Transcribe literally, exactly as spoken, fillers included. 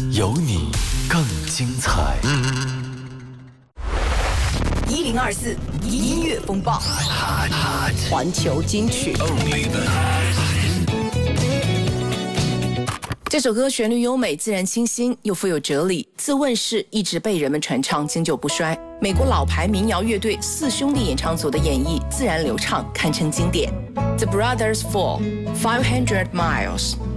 有你更精彩。 一零二四音乐风暴，环球金曲。这首歌旋律优美，自然清新，又富有哲理，自问世一直被人们传唱，经久不衰。美国老牌民谣乐队四兄弟演唱组的演绎自然流畅，堪称经典。The Brothers Fall, Five Hundred Miles。